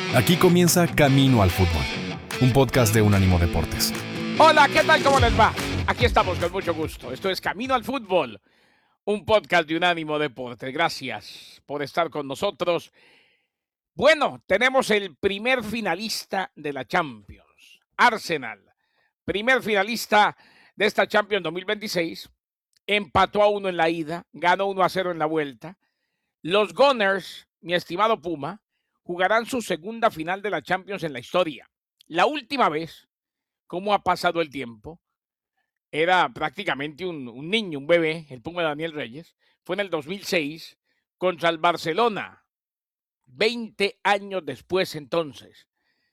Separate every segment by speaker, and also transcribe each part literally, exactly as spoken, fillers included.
Speaker 1: Aquí comienza Camino al Fútbol, un podcast de Unánimo Deportes.
Speaker 2: Hola, ¿qué tal? ¿Cómo les va? Aquí estamos con mucho gusto. Esto es Camino al Fútbol, un podcast de Unánimo Deportes. Gracias por estar con nosotros. Bueno, tenemos el primer finalista de la Champions, Arsenal. Primer finalista de esta Champions dos mil veintiséis. Empató a uno en la ida, ganó uno a cero en la vuelta. Los Gunners, mi estimado Puma, jugarán su segunda final de la Champions en la historia. La última vez, ¿cómo ha pasado el tiempo? Era prácticamente un, un niño, un bebé, el Puma Daniel Reyes. Fue en el dos mil seis contra el Barcelona. veinte años después entonces.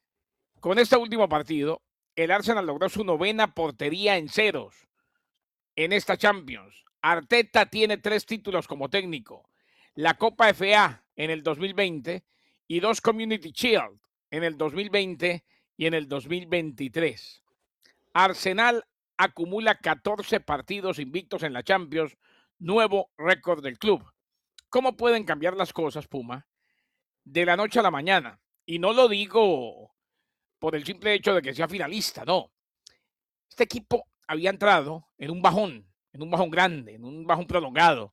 Speaker 2: Con este último partido, el Arsenal logró su novena portería en ceros en esta Champions. Arteta tiene tres títulos como técnico. La Copa F A en el dos mil veinte y dos Community Shield en el dos mil veinte y en el dos mil veintitrés. Arsenal acumula catorce partidos invictos en la Champions, nuevo récord del club. ¿Cómo pueden cambiar las cosas, Puma, de la noche a la mañana? Y no lo digo por el simple hecho de que sea finalista, no. Este equipo había entrado en un bajón, en un bajón grande, en un bajón prolongado,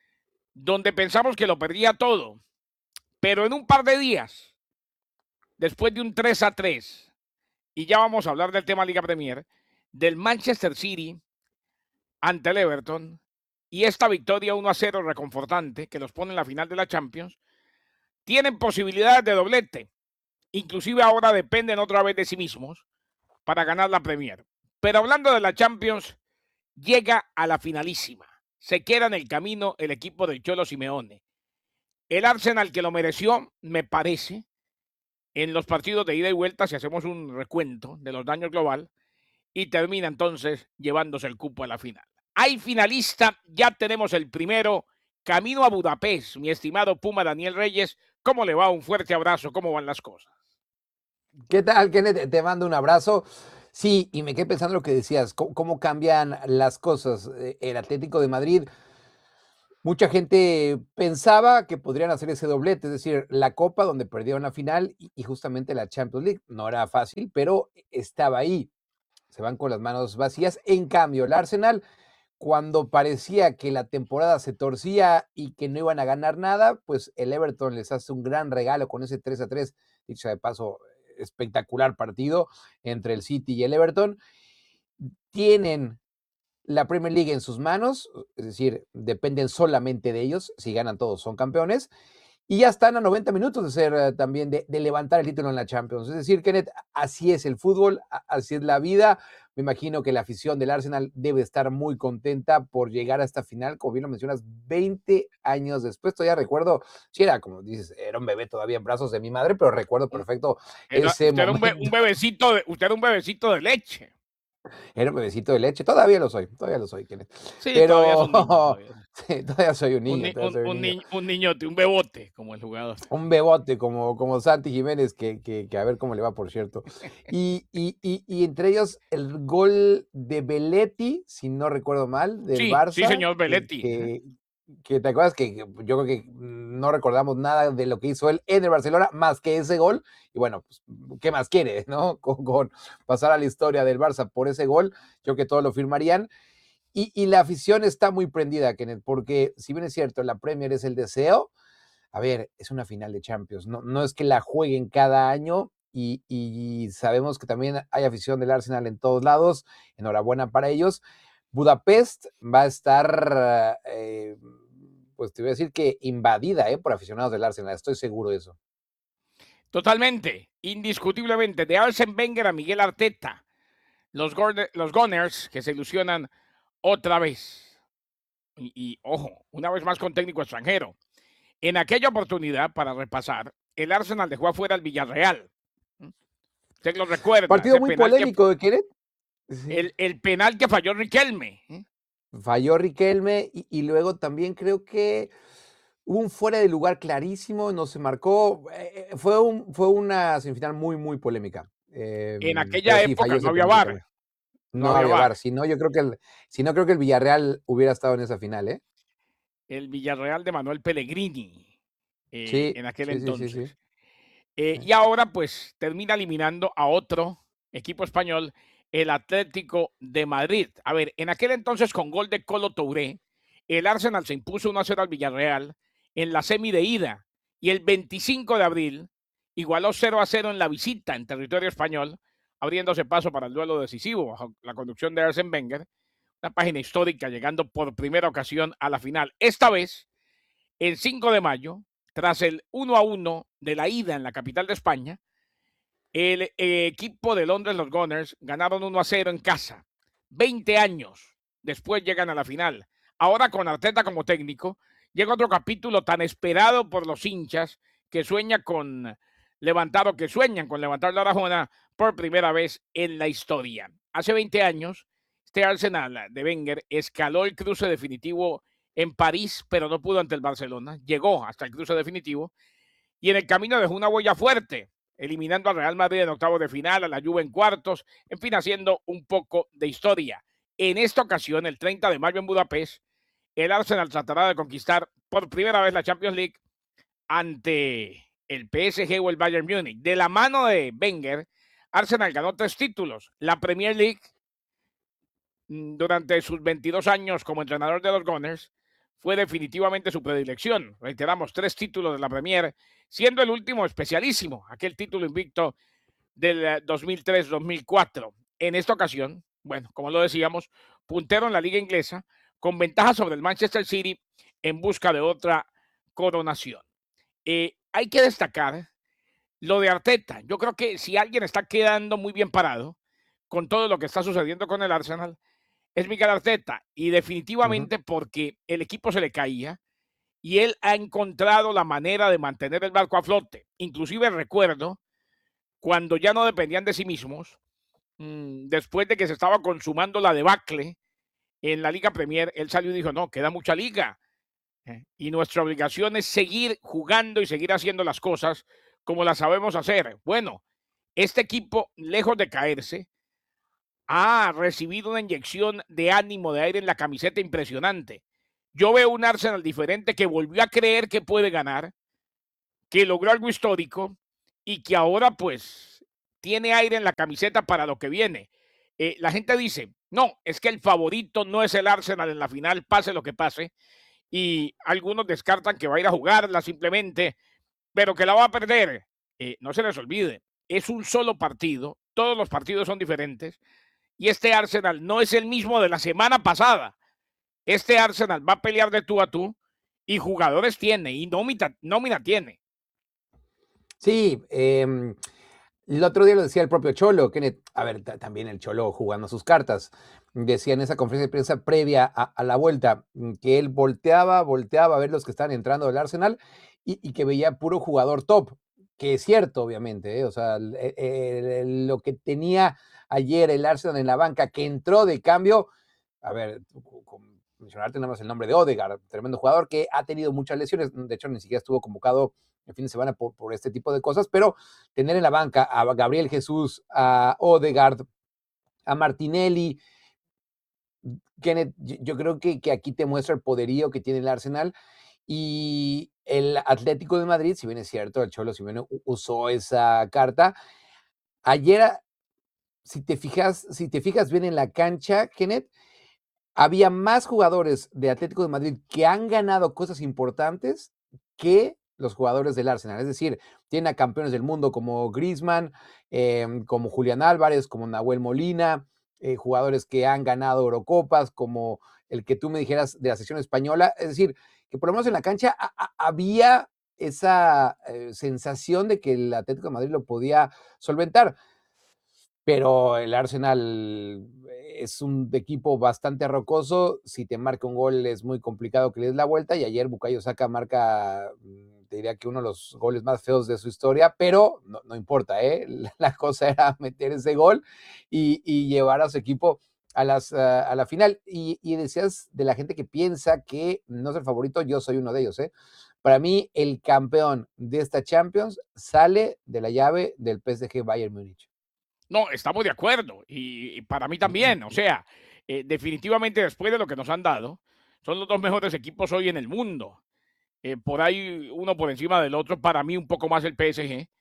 Speaker 2: donde pensamos que lo perdía todo. Pero en un par de días, después de un tres a tres, y ya vamos a hablar del tema Liga Premier, del Manchester City ante el Everton, y esta victoria uno a cero reconfortante que los pone en la final de la Champions, tienen posibilidades de doblete. Inclusive ahora dependen otra vez de sí mismos para ganar la Premier. Pero hablando de la Champions, llega a la finalísima. Se queda en el camino el equipo del Cholo Simeone. El Arsenal, que lo mereció, me parece, en los partidos de ida y vuelta, si hacemos un recuento de los daños global, y termina entonces llevándose el cupo a la final. Hay finalista, ya tenemos el primero, camino a Budapest, mi estimado Puma Daniel Reyes. ¿Cómo le va? Un fuerte abrazo, ¿cómo van las cosas?
Speaker 3: ¿Qué tal, Kenneth? Te mando un abrazo. Sí, y me quedé pensando lo que decías, cómo, cómo cambian las cosas. El Atlético de Madrid, mucha gente pensaba que podrían hacer ese doblete, es decir, la Copa donde perdieron la final y, y justamente la Champions League. No era fácil, pero estaba ahí. Se van con las manos vacías. En cambio, el Arsenal, cuando parecía que la temporada se torcía y que no iban a ganar nada, pues el Everton les hace un gran regalo con ese tres a tres, dicho de paso, espectacular partido entre el City y el Everton. Tienen la Premier League en sus manos, es decir, dependen solamente de ellos. Si ganan todos, son campeones. Y ya están a noventa minutos de ser uh, también de, de levantar el título en la Champions. Es decir, Kenneth, así es el fútbol, así es la vida. Me imagino que la afición del Arsenal debe estar muy contenta por llegar a esta final, como bien lo mencionas, veinte años después. Todavía recuerdo, sí era, como dices, era un bebé todavía en brazos de mi madre, pero recuerdo perfecto
Speaker 2: Era,
Speaker 3: ese
Speaker 2: usted, era un, be,
Speaker 3: momento.
Speaker 2: un bebecito de, usted era un bebecito de leche.
Speaker 3: Era un bebecito de leche, todavía lo soy, todavía lo soy, Kenneth.
Speaker 2: Sí, todavía es
Speaker 3: Pero
Speaker 2: un niño. Todavía,
Speaker 3: sí, todavía soy un
Speaker 2: un,
Speaker 3: niño,
Speaker 2: ni,
Speaker 3: todavía
Speaker 2: un,
Speaker 3: soy un
Speaker 2: un,
Speaker 3: niño.
Speaker 2: ni, un niñote, un bebote, como el jugador.
Speaker 3: Un bebote como, como Santi Jiménez, que, que, que a ver cómo le va, por cierto. Y, y, y, y entre ellos el gol de Belletti, si no recuerdo mal, del
Speaker 2: Sí, sí,
Speaker 3: Barça,
Speaker 2: señor
Speaker 3: que,
Speaker 2: Belletti.
Speaker 3: que, que te acuerdas que yo creo que no recordamos nada de lo que hizo él en el Barcelona, más que ese gol. Y bueno, pues, ¿qué más quiere, no? Con, con pasar a la historia del Barça por ese gol, yo creo que todos lo firmarían. Y, y la afición está muy prendida, Kenneth, porque si bien es cierto, la Premier es el deseo, a ver, es una final de Champions, no, no es que la jueguen cada año y, y sabemos que también hay afición del Arsenal en todos lados, enhorabuena para ellos. Budapest va a estar, eh, pues te voy a decir que invadida eh, por aficionados del Arsenal, estoy seguro de eso.
Speaker 2: Totalmente, indiscutiblemente, de Arsene Wenger a Miguel Arteta, los, los Gunners que se ilusionan otra vez. Y, y ojo, una vez más con técnico extranjero. En aquella oportunidad, para repasar, el Arsenal dejó afuera al Villarreal. Usted lo recuerda,
Speaker 3: Partido
Speaker 2: ese
Speaker 3: muy
Speaker 2: penal que,
Speaker 3: polémico, ¿quieren? Sí.
Speaker 2: el, el penal que falló Riquelme. ¿eh?
Speaker 3: Falló Riquelme y, y luego también creo que hubo un fuera de lugar clarísimo, no se marcó. Eh, fue, un, fue una semifinal muy, muy polémica. Eh,
Speaker 2: En
Speaker 3: pero
Speaker 2: aquella
Speaker 3: sí, falló
Speaker 2: época no
Speaker 3: ese
Speaker 2: había
Speaker 3: penal
Speaker 2: V A R.
Speaker 3: Riquelme.
Speaker 2: No
Speaker 3: No
Speaker 2: había
Speaker 3: había
Speaker 2: V A R.
Speaker 3: V A R. Si no, yo creo que el, si no, creo que el Villarreal hubiera estado en esa final, ¿eh?
Speaker 2: El Villarreal de Manuel Pellegrini eh,
Speaker 3: Sí,
Speaker 2: en aquel
Speaker 3: sí, sí, sí,
Speaker 2: entonces.
Speaker 3: sí.
Speaker 2: Eh, y ahora pues termina eliminando a otro equipo español, el Atlético de Madrid. A ver, en aquel entonces con gol de Kolo Touré, el Arsenal se impuso uno a cero al Villarreal en la semi de ida y el veinticinco de abril igualó cero a cero en la visita en territorio español, abriéndose paso para el duelo decisivo bajo la conducción de Arsène Wenger, una página histórica llegando por primera ocasión a la final. Esta vez, el cinco de mayo, tras el uno a uno de la ida en la capital de España, el eh, equipo de Londres, los Gunners, ganaron uno a cero en casa. veinte años después llegan a la final. Ahora con Arteta como técnico, llega otro capítulo tan esperado por los hinchas que sueña con levantar o que sueñan con levantar la Arjona por primera vez en la historia. Hace veinte años, este Arsenal de Wenger escaló el cruce definitivo en París, pero no pudo ante el Barcelona. Llegó hasta el cruce definitivo y en el camino dejó una huella fuerte, eliminando al Real Madrid en octavos de final, a la Juve en cuartos, en fin, haciendo un poco de historia. En esta ocasión, el treinta de mayo en Budapest, el Arsenal tratará de conquistar por primera vez la Champions League ante el P S G o el Bayern Múnich. De la mano de Wenger, Arsenal ganó tres títulos. La Premier League, durante sus veintidós años como entrenador de los Gunners, fue definitivamente su predilección. Reiteramos, tres títulos de la Premier, siendo el último especialísimo, aquel título invicto del dos mil tres dos mil cuatro. En esta ocasión, bueno, como lo decíamos, puntero en la liga inglesa, con ventaja sobre el Manchester City en busca de otra coronación. Eh, hay que destacar lo de Arteta. Yo creo que si alguien está quedando muy bien parado con todo lo que está sucediendo con el Arsenal, es Mikel Arteta, y definitivamente uh-huh. porque el equipo se le caía y él ha encontrado la manera de mantener el barco a flote. Inclusive recuerdo cuando ya no dependían de sí mismos, mmm, después de que se estaba consumando la debacle en la Liga Premier, él salió y dijo, no, queda mucha liga ¿eh? y nuestra obligación es seguir jugando y seguir haciendo las cosas como las sabemos hacer. Bueno, este equipo, lejos de caerse, ha recibido una inyección de ánimo, de aire en la camiseta impresionante. Yo veo un Arsenal diferente que volvió a creer que puede ganar, que logró algo histórico y que ahora pues tiene aire en la camiseta para lo que viene. Eh, la gente dice, no, es que el favorito no es el Arsenal en la final, pase lo que pase, y algunos descartan que va a ir a jugarla simplemente, pero que la va a perder. Eh, no se les olvide, es un solo partido, todos los partidos son diferentes, y este Arsenal no es el mismo de la semana pasada. Este Arsenal va a pelear de tú a tú y jugadores tiene y nómina, nómina tiene.
Speaker 3: Sí, eh, el otro día lo decía el propio Cholo, Kenneth, a ver, t- también el Cholo jugando sus cartas. Decía en esa conferencia de prensa previa a, a la vuelta que él volteaba, volteaba a ver los que estaban entrando del Arsenal y, y que veía puro jugador top, que es cierto, obviamente, ¿eh? O sea, el, el, el, lo que tenía ayer el Arsenal en la banca, que entró de cambio, a ver, con mencionarte nada más el nombre de Odegaard, tremendo jugador que ha tenido muchas lesiones, de hecho ni siquiera estuvo convocado el fin de semana por, por este tipo de cosas, pero tener en la banca a Gabriel Jesús, a Odegaard, a Martinelli, Kenneth, yo creo que, que aquí te muestra el poderío que tiene el Arsenal. Y el Atlético de Madrid, si bien es cierto, el Cholo Simeone usó esa carta, ayer, si te fijas, si te fijas bien en la cancha, Kenneth, había más jugadores de Atlético de Madrid que han ganado cosas importantes que los jugadores del Arsenal. Es decir, tienen a campeones del mundo como Griezmann, eh, como Julián Álvarez, como Nahuel Molina, eh, jugadores que han ganado Eurocopas, como el que tú me dijeras de la sección española. Es decir, que por lo menos en la cancha a, a, había esa eh, sensación de que el Atlético de Madrid lo podía solventar. Pero el Arsenal es un equipo bastante rocoso. Si te marca un gol es muy complicado que le des la vuelta. Y ayer Bukayo Saka marca, te diría que uno de los goles más feos de su historia, pero no, no importa, ¿eh? La cosa era meter ese gol y, y llevar a su equipo a, las, a, a la final. Y, y decías de la gente que piensa que no es el favorito, yo soy uno de ellos, ¿eh? Para mí, el campeón de esta Champions sale de la llave del P S G Bayern Múnich.
Speaker 2: No, estamos de acuerdo. Y, y para mí también. O sea, eh, definitivamente después de lo que nos han dado, son los dos mejores equipos hoy en el mundo. Eh, por ahí uno por encima del otro, para mí un poco más el P S G.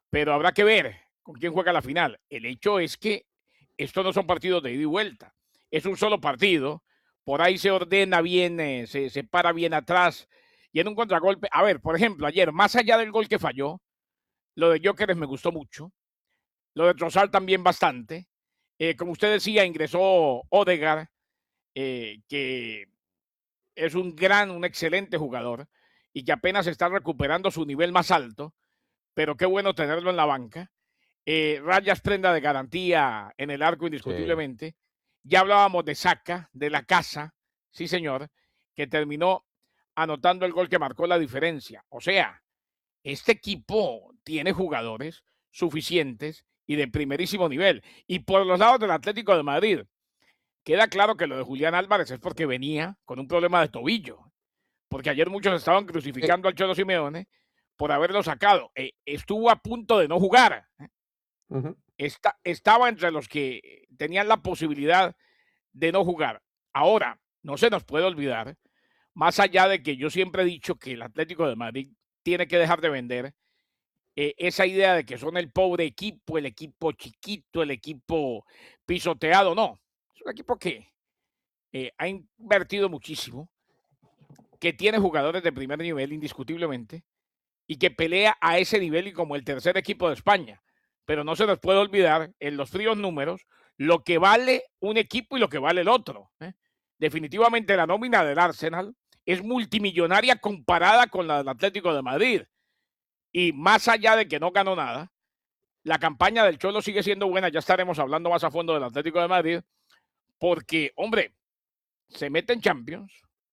Speaker 2: pero habrá que ver con quién juega la final. El hecho es que estos no son partidos de ida y vuelta, es un solo partido, por ahí se ordena bien, eh, se, se para bien atrás y en un contragolpe. A ver, por ejemplo, ayer, más allá del gol que falló, lo de Gyökeres me gustó mucho, lo de Trossard también bastante. Eh, como usted decía, ingresó Odegaard, eh, que es un gran, un excelente jugador y que apenas está recuperando su nivel más alto, pero qué bueno tenerlo en la banca. Eh, Rayas prenda de garantía en el arco
Speaker 3: Sí.
Speaker 2: indiscutiblemente. Ya hablábamos de Saka, de la casa, sí señor, que terminó anotando el gol que marcó la diferencia. O sea, este equipo tiene jugadores suficientes y de primerísimo nivel. Y por los lados del Atlético de Madrid, queda claro que lo de Julián Álvarez es porque venía con un problema de tobillo. Porque ayer muchos estaban
Speaker 3: Sí.
Speaker 2: crucificando al Cholo Simeone por haberlo sacado. Eh, estuvo a punto de no jugar.
Speaker 3: Ujú.
Speaker 2: Está, estaba entre los que tenían la posibilidad de no jugar. Ahora, no se nos puede olvidar, más allá de que yo siempre he dicho que el Atlético de Madrid tiene que dejar de vender eh, esa idea de que son el pobre equipo, el equipo chiquito, el equipo pisoteado. No, es un equipo que eh, ha invertido muchísimo, que tiene jugadores de primer nivel indiscutiblemente y que pelea a ese nivel y como el tercer equipo de España. Pero no se nos puede olvidar en los fríos números lo que vale un equipo y lo que vale el otro. ¿eh? Definitivamente la nómina del Arsenal es multimillonaria comparada con la del Atlético de Madrid. Y más allá de que no ganó nada, la campaña del Cholo sigue siendo buena. Ya estaremos hablando más a fondo del Atlético de Madrid, porque, hombre, se mete en Champions.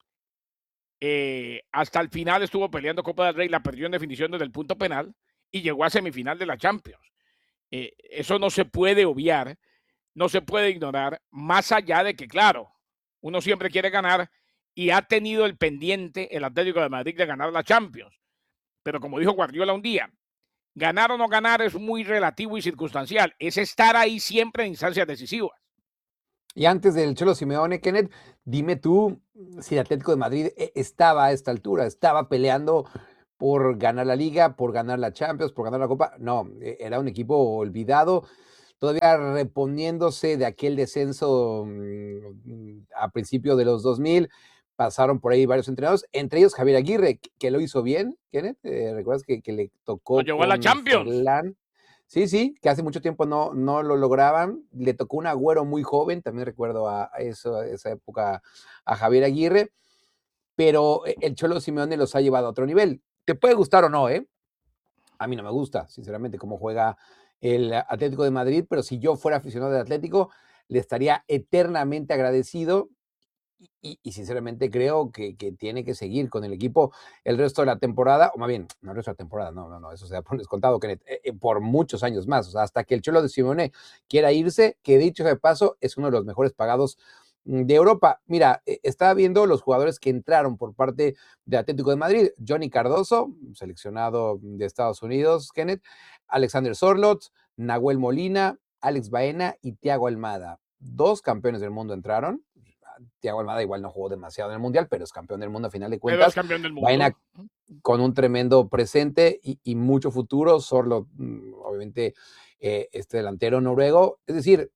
Speaker 2: Eh, hasta el final estuvo peleando Copa del Rey, la perdió en definición desde el punto penal y llegó a semifinal de la Champions. Eh, eso no se puede obviar, no se puede ignorar, más allá de que, claro, uno siempre quiere ganar y ha tenido el pendiente el Atlético de Madrid de ganar la Champions. Pero como dijo Guardiola un día, ganar o no ganar es muy relativo y circunstancial, es estar ahí siempre en instancias decisivas.
Speaker 3: Y antes del Cholo Simeone, Kenneth, dime tú si el Atlético de Madrid e- estaba a esta altura, estaba peleando por ganar la Liga, por ganar la Champions, por ganar la Copa. No, e- era un equipo olvidado, todavía reponiéndose de aquel descenso mm, a principios de los dos mil. Pasaron por ahí varios entrenadores, entre ellos Javier Aguirre, que, que lo hizo bien, Kenneth. Eh, ¿recuerdas que, que le
Speaker 2: Lo
Speaker 3: tocó
Speaker 2: llevó a la
Speaker 3: con
Speaker 2: Champions.
Speaker 3: Forlán? Sí, sí, que hace mucho tiempo no, no lo lograban. Le tocó un Agüero muy joven, también recuerdo a, a eso, a esa época a Javier Aguirre, pero e, el Cholo Simeone los ha llevado a otro nivel. Te puede gustar o no, ¿eh? A mí no me gusta, sinceramente, cómo juega el Atlético de Madrid, pero si yo fuera aficionado del Atlético, le estaría eternamente agradecido y, y, y sinceramente creo que, que, tiene que seguir con el equipo el resto de la temporada, o más bien, no el resto de la temporada, no, no, no, eso se ha descontado, que eh, por muchos años más, o sea, hasta que el Cholo de Simeone quiera irse, que dicho sea de paso, es uno de los mejores pagados de Europa. Mira, eh, estaba viendo los jugadores que entraron por parte de Atlético de Madrid, Johnny Cardoso, seleccionado de Estados Unidos, Kenneth, Alexander Sorloth, Nahuel Molina, Alex Baena y Thiago Almada. Dos campeones del mundo entraron. Thiago Almada igual no jugó demasiado en el Mundial, pero es campeón del mundo a final de
Speaker 2: Pero es
Speaker 3: cuentas.
Speaker 2: campeón del
Speaker 3: Baena
Speaker 2: mundo.
Speaker 3: con un tremendo presente y, y mucho futuro. Sorlo, obviamente, eh, este delantero noruego. Es decir,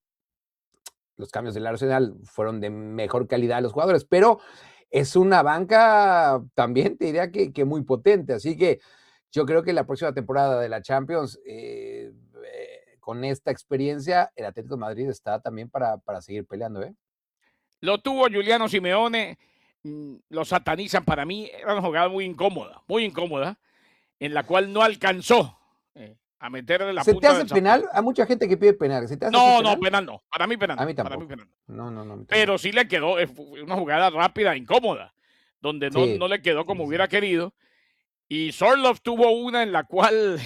Speaker 3: los cambios del Arsenal fueron de mejor calidad a los jugadores, pero es una banca también, te diría que, que muy potente. Así que yo creo que la próxima temporada de la Champions, eh, eh, con esta experiencia, el Atlético de Madrid está también para, para seguir peleando, ¿eh?
Speaker 2: Lo tuvo Juliano Simeone, mm, lo satanizan para mí, era una jugada muy incómoda, muy incómoda, en la cual no alcanzó eh, a meterle la
Speaker 3: ¿Se te
Speaker 2: punta
Speaker 3: hace
Speaker 2: del
Speaker 3: penal?
Speaker 2: zapato.
Speaker 3: Hay mucha gente que pide penal. ¿Se te hace a ti
Speaker 2: No, no,
Speaker 3: penal?
Speaker 2: penal no, para mí penal
Speaker 3: A
Speaker 2: no,
Speaker 3: mí
Speaker 2: para mí
Speaker 3: tampoco.
Speaker 2: penal no.
Speaker 3: No, no, no, a mí tampoco.
Speaker 2: Pero sí le quedó, es una jugada rápida, incómoda, donde no,
Speaker 3: Sí,
Speaker 2: no le quedó
Speaker 3: sí,
Speaker 2: como
Speaker 3: sí.
Speaker 2: hubiera querido. Y Sorloth tuvo una en la cual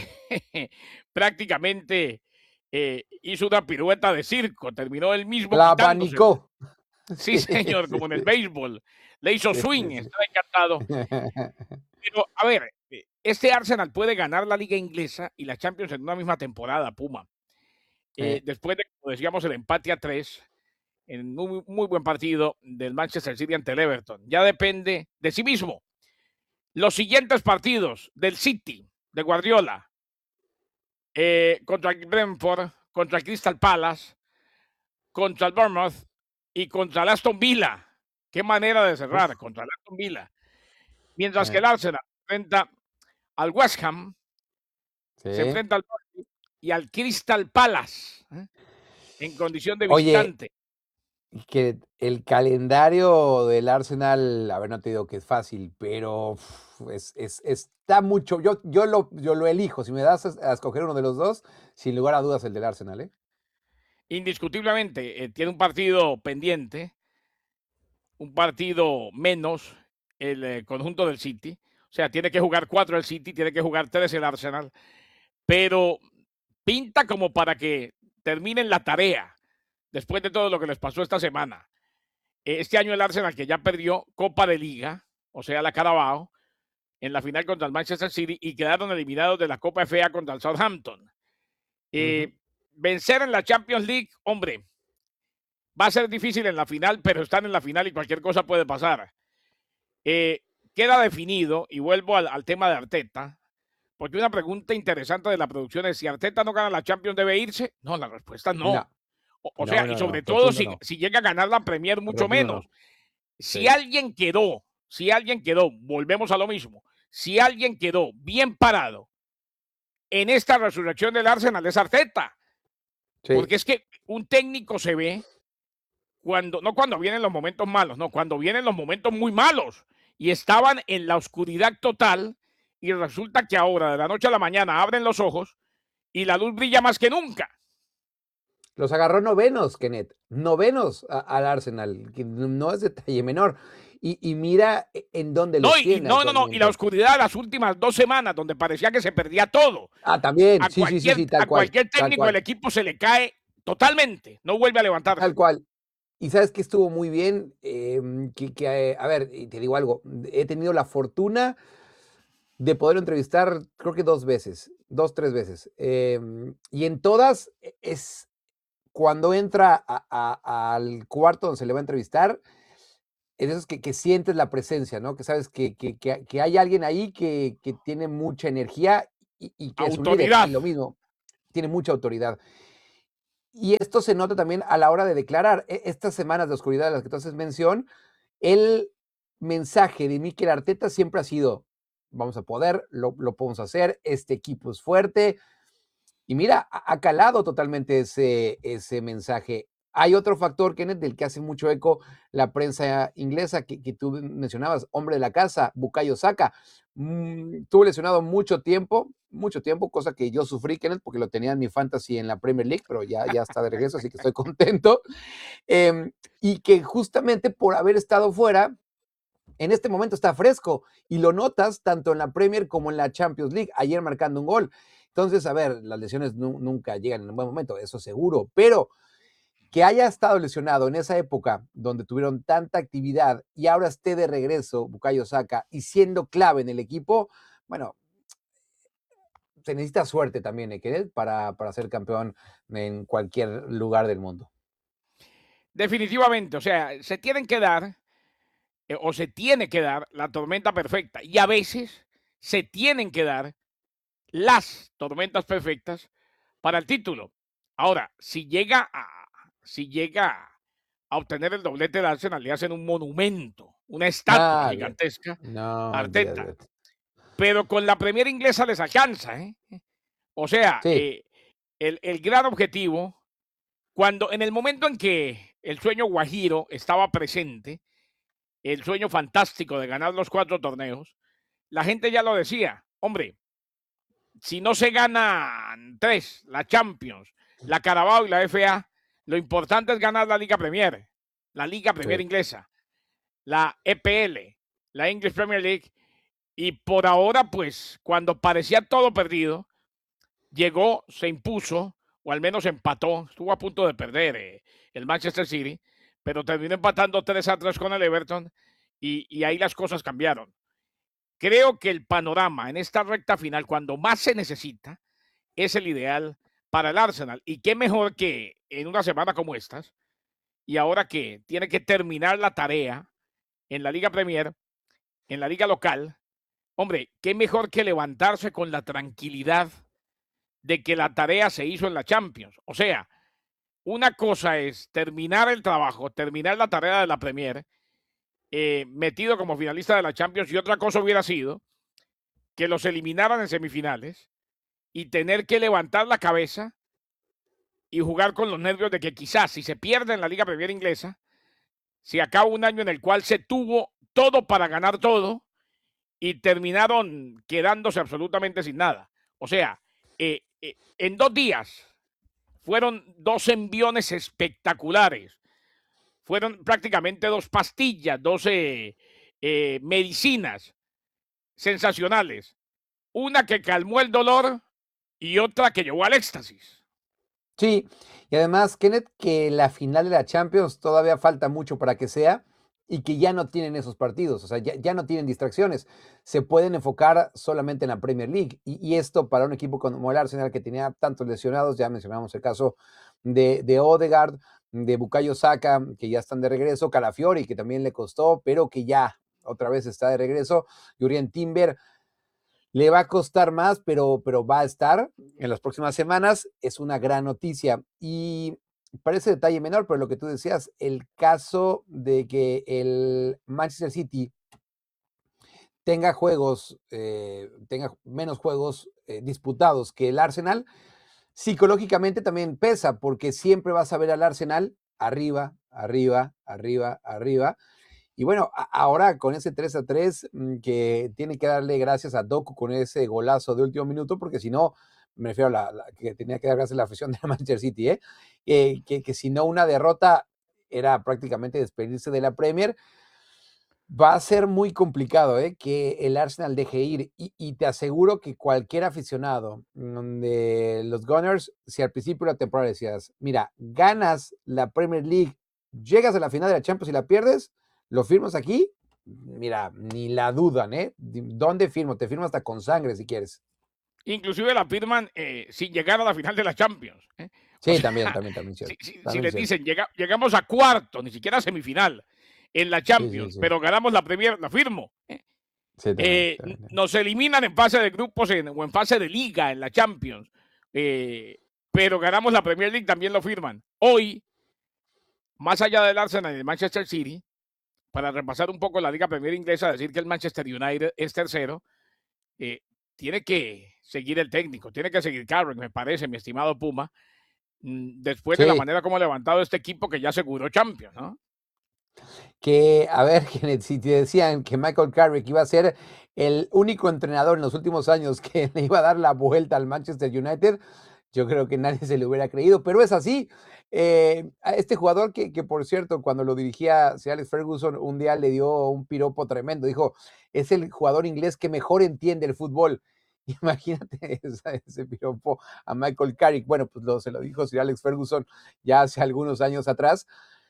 Speaker 2: prácticamente eh, hizo una pirueta de circo, terminó él mismo
Speaker 3: La
Speaker 2: quitándosela.
Speaker 3: abanicó.
Speaker 2: Sí,
Speaker 3: Sí,
Speaker 2: señor,
Speaker 3: sí,
Speaker 2: como en el
Speaker 3: sí.
Speaker 2: béisbol. Le hizo
Speaker 3: Sí,
Speaker 2: swing,
Speaker 3: sí, sí.
Speaker 2: estaba encantado. Pero, a ver, eh, este Arsenal puede ganar la Liga Inglesa y la Champions en una misma temporada, Puma. Eh,
Speaker 3: Eh,
Speaker 2: después de, como decíamos, el empate a tres en un muy, muy buen partido del Manchester City ante el Everton. Ya depende de sí mismo. Los siguientes partidos del City, de Guardiola, eh, contra el Brentford, contra el Crystal Palace, contra el Bournemouth y contra el Aston Villa. Qué manera de cerrar
Speaker 3: Uf,
Speaker 2: contra el Aston Villa. Mientras que
Speaker 3: eh,
Speaker 2: el Arsenal enfrenta al West Ham, se
Speaker 3: sí.
Speaker 2: enfrenta al Burnley y al Crystal Palace, ¿eh? En condición de
Speaker 3: Oye,
Speaker 2: visitante.
Speaker 3: que el calendario del Arsenal, a ver, no te digo que es fácil, pero uf, es, es- está mucho. Yo, yo, lo, yo lo elijo. Si me das a, a escoger uno de los dos, sin lugar a dudas el del Arsenal, ¿eh?
Speaker 2: Indiscutiblemente, eh, tiene un partido pendiente, un partido menos el eh, conjunto del City. O sea, tiene que jugar cuatro el City, tiene que jugar tres el Arsenal, pero pinta como para que terminen la tarea después de todo lo que les pasó esta semana. Eh, Este año el Arsenal, que ya perdió Copa de Liga, o sea, la Carabao, en la final contra el Manchester City y quedaron eliminados de la Copa F A contra el Southampton.
Speaker 3: Ujú.
Speaker 2: Eh, Vencer en la Champions League, hombre, va a ser difícil en la final, pero están en la final y cualquier cosa puede pasar. Eh, Queda definido, y vuelvo al, al tema de Arteta, porque una pregunta interesante de la producción es: si Arteta no gana la Champions, ¿debe irse? No, la respuesta es no.
Speaker 3: No,
Speaker 2: O, o sea,
Speaker 3: no,
Speaker 2: y
Speaker 3: no, no,
Speaker 2: sobre todo
Speaker 3: rotundo
Speaker 2: si,
Speaker 3: no.
Speaker 2: si llega a ganar la Premier, mucho
Speaker 3: Rotundo
Speaker 2: menos.
Speaker 3: no.
Speaker 2: Si
Speaker 3: Sí.
Speaker 2: alguien quedó, si alguien quedó, volvemos a lo mismo, si alguien quedó bien parado en esta resurrección del Arsenal es Arteta,
Speaker 3: Sí.
Speaker 2: porque es que un técnico se ve cuando, no cuando vienen los momentos malos, no, cuando vienen los momentos muy malos y estaban en la oscuridad total y resulta que ahora de la noche a la mañana abren los ojos y la luz brilla más que nunca.
Speaker 3: Los agarró novenos, Kenneth. Novenos a- al Arsenal, que no es detalle menor. Y, y mira e- en dónde
Speaker 2: No,
Speaker 3: los
Speaker 2: y, y
Speaker 3: tiene
Speaker 2: no, no, no, y la
Speaker 3: actualmente.
Speaker 2: oscuridad de las últimas dos semanas donde parecía que se perdía todo.
Speaker 3: Ah, también.
Speaker 2: A
Speaker 3: Sí, sí, sí,
Speaker 2: cualquier,
Speaker 3: sí, tal
Speaker 2: a
Speaker 3: cual.
Speaker 2: cualquier
Speaker 3: Tal
Speaker 2: técnico del
Speaker 3: cual.
Speaker 2: equipo se le cae totalmente, no vuelve a
Speaker 3: Tal
Speaker 2: levantarse.
Speaker 3: cual. Y sabes que estuvo muy bien, Em, que, que, eh, a ver, y te digo algo, he tenido la fortuna de poder entrevistar, creo que dos veces, dos, tres veces. Em, y en todas e- es cuando entra a- a- al cuarto donde se le va a entrevistar, es de esos que, que sientes la presencia, ¿no? Que sabes que, que, que- que hay alguien ahí que, que tiene mucha energía y, y que es un líder.
Speaker 2: Autoridad.
Speaker 3: Y lo mismo, tiene mucha autoridad. Y esto se nota también a la hora de declarar. E- Estas semanas de oscuridad de las que tú haces mención, el mensaje de Mikel Arteta siempre ha sido: vamos a poder, lo, lo podemos hacer, este equipo es fuerte. Y mira, ha, ha calado totalmente ese, ese mensaje. Hay otro factor, Kenneth, del que hace mucho eco la prensa inglesa que, que tú mencionabas, hombre de la casa, Bukayo Saka. Mm, tuvo lesionado mucho tiempo, mucho tiempo, cosa que yo sufrí, Kenneth, porque lo tenía en mi fantasy en la Premier League, pero ya, ya está de regreso, así que estoy contento. Eh, y que justamente por haber estado fuera, en este momento está fresco y lo notas tanto en la Premier como en la Champions League, ayer marcando un gol. Entonces, a ver, las lesiones nu- nunca llegan en un buen momento, eso seguro, pero que haya estado lesionado en esa época donde tuvieron tanta actividad y ahora esté de regreso Bukayo Saka y siendo clave en el equipo, bueno, se necesita suerte también, ¿eh? para, para ser campeón en cualquier lugar del mundo.
Speaker 2: Definitivamente, o sea, se tienen que dar eh, o se tiene que dar la tormenta perfecta y a veces se tienen que dar las tormentas perfectas para el título. Ahora, si llega a, si llega a obtener el doblete del Arsenal, le hacen un monumento, una estatua
Speaker 3: Ah, olvídate.
Speaker 2: gigantesca
Speaker 3: No,
Speaker 2: a
Speaker 3: olvídate,
Speaker 2: Arteta.
Speaker 3: olvídate.
Speaker 2: Pero con la Premier inglesa les alcanza, ¿eh? O sea,
Speaker 3: Sí,
Speaker 2: eh, el, el gran objetivo, cuando en el momento en que el sueño guajiro estaba presente, el sueño fantástico de ganar los cuatro torneos, la gente ya lo decía: hombre, si no se ganan tres, la Champions, la Carabao y la F A, lo importante es ganar la Liga Premier, la Liga Premier
Speaker 3: sí.
Speaker 2: inglesa, la E P L, la English Premier League, y por ahora, pues, cuando parecía todo perdido, llegó, se impuso, o al menos empató, estuvo a punto de perder eh, el Manchester City, pero terminó empatando tres a tres con el Everton, y, y ahí las cosas cambiaron. Creo que el panorama en esta recta final, cuando más se necesita, es el ideal para el Arsenal. Y qué mejor que en una semana como estas, y ahora que tiene que terminar la tarea en la Liga Premier, en la Liga local, hombre, qué mejor que levantarse con la tranquilidad de que la tarea se hizo en la Champions. O sea, una cosa es terminar el trabajo, terminar la tarea de la Premier, eh, metido como finalista de la Champions, y otra cosa hubiera sido que los eliminaran en semifinales y tener que levantar la cabeza y jugar con los nervios de que quizás si se pierde en la Liga Premier inglesa, se acaba un año en el cual se tuvo todo para ganar todo y terminaron quedándose absolutamente sin nada. O sea, eh, eh, en dos días fueron dos enviones espectaculares. Fueron prácticamente dos pastillas, dos eh, eh, medicinas sensacionales. Una que calmó el dolor y otra que llevó al éxtasis.
Speaker 3: Sí, y además, Kenneth, que la final de la Champions todavía falta mucho para que sea y que ya no tienen esos partidos, o sea, ya, ya no tienen distracciones, se pueden enfocar solamente en la Premier League y, y esto para un equipo como el Arsenal que tenía tantos lesionados, ya mencionamos el caso de, de Odegaard, de Bukayo Saka, que ya están de regreso, Calafiori, que también le costó, pero que ya otra vez está de regreso, Jurrien Timber. Le va a costar más, pero, pero va a estar en las próximas semanas. Es una gran noticia. Y parece detalle menor, pero lo que tú decías, el caso de que el Manchester City tenga juegos, eh, tenga menos juegos eh, disputados que el Arsenal, psicológicamente también pesa, porque siempre vas a ver al Arsenal arriba, arriba, arriba, arriba. Y bueno, ahora con ese tres a tres que tiene que darle gracias a Doku con ese golazo de último minuto, porque si no, me refiero a la, la que tenía que dar gracias a la afición de Manchester City, ¿eh? Eh, que, que si no una derrota era prácticamente despedirse de la Premier. Va a ser muy complicado, ¿eh? Que el Arsenal deje ir y, y te aseguro que cualquier aficionado de los Gunners, si al principio de la temporada decías, mira, ganas la Premier League, llegas a la final de la Champions y la pierdes, lo firmas aquí, mira, ni la dudan, ¿eh? ¿Dónde firmo? Te firmo hasta con sangre si quieres.
Speaker 2: Inclusive la firman eh, sin llegar a la final de la Champions. ¿eh?
Speaker 3: Sí,
Speaker 2: O sea,
Speaker 3: también, también, también cierto.
Speaker 2: Si, si, si
Speaker 3: También
Speaker 2: les
Speaker 3: cierto.
Speaker 2: dicen, llega, llegamos a cuarto, ni siquiera a semifinal, en la Champions,
Speaker 3: Sí, sí, sí.
Speaker 2: pero ganamos la Premier, la firmo. ¿eh?
Speaker 3: Sí, también,
Speaker 2: Eh,
Speaker 3: también, también.
Speaker 2: Nos eliminan en fase de grupos en, o en fase de liga en la Champions, eh, pero ganamos la Premier League, también lo firman. Hoy, más allá del Arsenal y del Manchester City, para repasar un poco la Liga Premier inglesa, decir que el Manchester United es tercero, eh, tiene que seguir el técnico, tiene que seguir Carrick, me parece, mi estimado Puma, después
Speaker 3: Sí.
Speaker 2: de la manera como ha levantado este equipo que ya aseguró Champions, ¿no?
Speaker 3: Que, a ver, Kenneth, si te decían que Michael Carrick iba a ser el único entrenador en los últimos años que le iba a dar la vuelta al Manchester United, yo creo que nadie se le hubiera creído, pero es así. Eh, a este jugador que, que, por cierto, cuando lo dirigía Sir Alex Ferguson, un día le dio un piropo tremendo, dijo, es el jugador inglés que mejor entiende el fútbol. Imagínate ese, ese piropo a Michael Carrick. Bueno, pues lo, se lo dijo Sir Alex Ferguson ya hace algunos años atrás.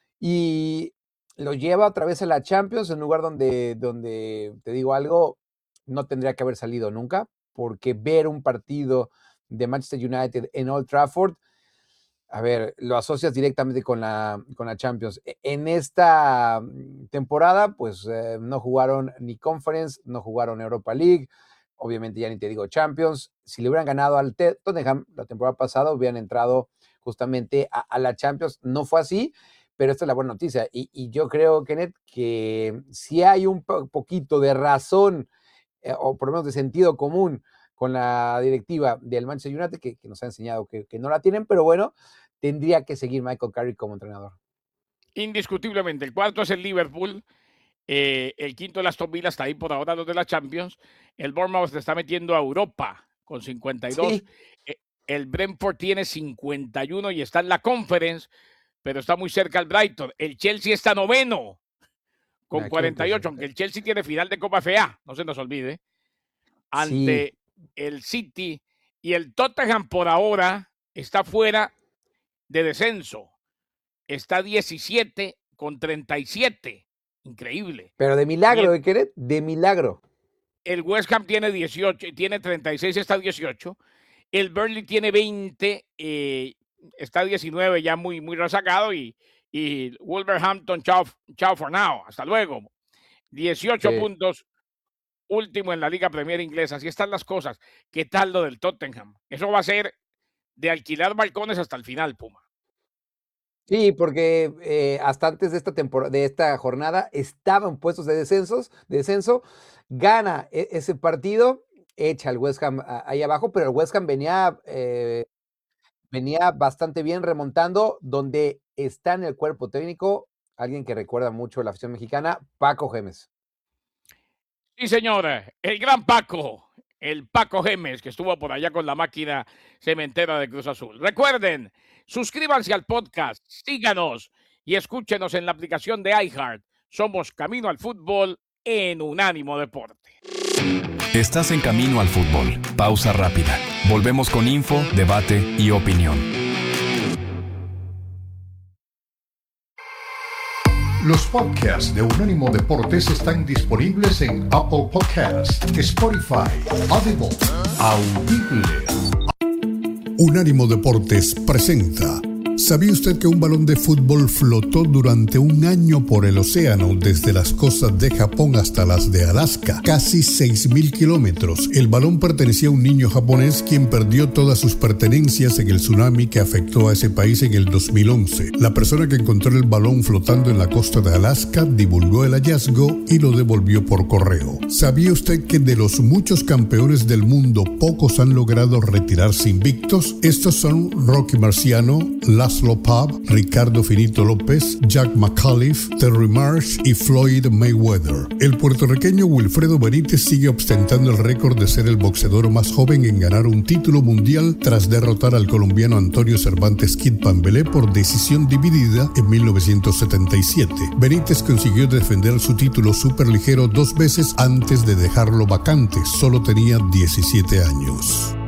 Speaker 3: Y lo lleva otra vez a la Champions, en un lugar donde, donde, te digo algo, no tendría que haber salido nunca, porque ver un partido de Manchester United en Old Trafford, a ver, lo asocias directamente con la, con la Champions. En esta temporada, pues eh, no jugaron ni Conference, no jugaron Europa League, obviamente ya ni te digo Champions. Si le hubieran ganado al Tottenham la temporada pasada, hubieran entrado justamente a, a la Champions. No fue así, pero esta es la buena noticia. Y, y yo creo, Kenneth, que si hay un po- poquito de razón, eh, o por lo menos de sentido común, con la directiva del Manchester United, que, que nos ha enseñado que, que no la tienen, pero bueno, tendría que seguir Michael Carrick como entrenador.
Speaker 2: Indiscutiblemente, el cuarto es el Liverpool, eh, el quinto el Aston Villa, está ahí por ahora los de la Champions, el Bournemouth se está metiendo a Europa con cincuenta y dos,
Speaker 3: Sí.
Speaker 2: eh, el Brentford tiene cincuenta y uno y está en la Conference, pero está muy cerca al Brighton, el Chelsea está noveno con
Speaker 3: Ah, qué
Speaker 2: cuarenta y ocho,
Speaker 3: impresionante.
Speaker 2: aunque el Chelsea tiene final de Copa F A, no se nos olvide, ante
Speaker 3: Sí,
Speaker 2: el City, y el Tottenham por ahora está fuera de descenso. Está diecisiete con treinta y siete. Increíble.
Speaker 3: pero de
Speaker 2: Y
Speaker 3: milagro,
Speaker 2: el,
Speaker 3: ¿eh, Kenneth? De milagro.
Speaker 2: el West Ham tiene dieciocho, tiene treinta y seis, está dieciocho. El Burnley tiene veinte, eh, está diecinueve, ya muy, muy rezagado. Y, y Wolverhampton, chao, chao for now. Hasta luego. dieciocho
Speaker 3: Sí.
Speaker 2: puntos, último en la Liga Premier Inglesa. Así están las cosas. ¿Qué tal lo del Tottenham? Eso va a ser de alquilar balcones hasta el final, Puma.
Speaker 3: Sí, porque eh, hasta antes de esta temporada, de esta jornada, estaban puestos de descensos, de descenso, gana e- ese partido, echa al West Ham a- ahí abajo, pero el West Ham venía, eh, venía bastante bien remontando, donde está en el cuerpo técnico, alguien que recuerda mucho la afición mexicana, Paco Gémez.
Speaker 2: Sí, señora, el gran Paco, el Paco Gémez, que estuvo por allá con la máquina cementera de Cruz Azul. Recuerden, suscríbanse al podcast, síganos y escúchenos en la aplicación de iHeart. Somos Camino al Fútbol en Unánimo Deporte.
Speaker 1: Estás en Camino al Fútbol. Pausa rápida. Volvemos con info, debate y opinión.
Speaker 4: Los podcasts de Unánimo Deportes están disponibles en Apple Podcasts, Spotify, Audible, Audible. Unánimo Deportes presenta. ¿Sabía usted que un balón de fútbol flotó durante un año por el océano desde las costas de Japón hasta las de Alaska? Casi seis mil kilómetros. El balón pertenecía a un niño japonés quien perdió todas sus pertenencias en el tsunami que afectó a ese país en el dos mil once. La persona que encontró el balón flotando en la costa de Alaska divulgó el hallazgo y lo devolvió por correo. ¿Sabía usted que de los muchos campeones del mundo pocos han logrado retirarse invictos? Estos son Rocky Marciano, Laszlo Pav, Ricardo Finito López, Jack McAuliffe, Terry Marsh y Floyd Mayweather. El puertorriqueño Wilfredo Benítez sigue ostentando el récord de ser el boxeador más joven en ganar un título mundial tras derrotar al colombiano Antonio Cervantes Kid Pambelé por decisión dividida en mil novecientos setenta y siete. Benítez consiguió defender su título superligero dos veces antes de dejarlo vacante. Solo tenía diecisiete años.